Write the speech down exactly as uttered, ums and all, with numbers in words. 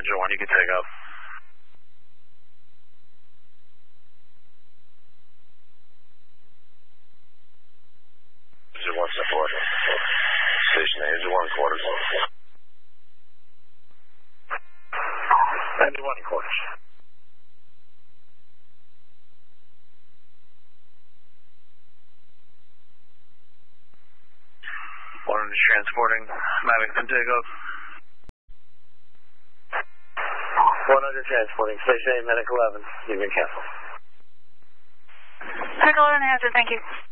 Angel one, you can take off. Angel one, step forward. Station Angel one, quarters. Angel one, quarters. One is transporting Mavic and takeoff. One under transporting, station eight, medic eleven. You can cancel. Medic eleven answered, thank you.